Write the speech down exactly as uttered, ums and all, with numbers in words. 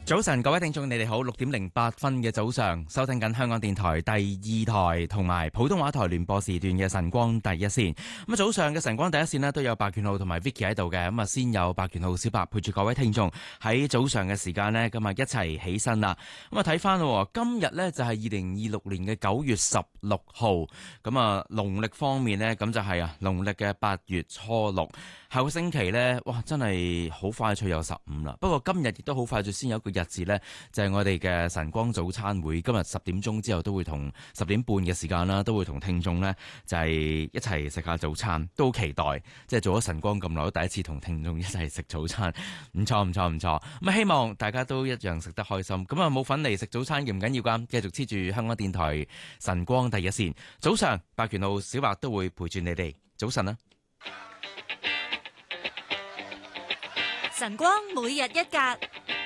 早晨，各位聽眾，你哋好，六點零八分嘅早上，收聽緊香港電台第二台同埋普通話台聯播時段嘅晨光第一線。咁啊，早上嘅晨光第一線呢，都有白權浩同埋 Vicky 喺度嘅。咁啊，先有白權浩小白陪住各位聽眾喺早上嘅時間呢，咁啊一齊起身啦。咁啊，睇翻咯，今日呢，就係二零二六年嘅九月十六號。咁啊，農曆方面呢，咁就係啊農曆嘅八月初六。下個星期呢，哇，真係好快脆有十五啦。不過今日亦都好快脆先有一個日子呢，就係我哋嘅晨光早餐會。今日十點鐘之後都會同十點半嘅時間啦，都會同聽眾呢，就係一齊食下早餐，都好期待。即係做咗晨光咁耐，都第一次同聽眾一齊食早餐，唔錯唔錯唔錯。咁希望大家都一樣食得開心。咁啊，冇份嚟食早餐嘅唔緊要㗎，繼續黐住香港電台晨光第一線。早上白權浩小白都會陪住你哋。早晨啦！ 晨光每日一格，